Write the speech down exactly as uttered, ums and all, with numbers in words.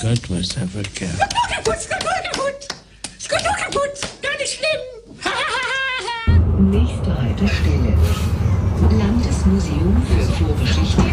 Gott, was ist da verkehrt? Skandal kaputt, Skandal kaputt! Skandal kaputt! Gar nicht schlimm! Nächste Haltestelle. Landesmuseum für Vorgeschichte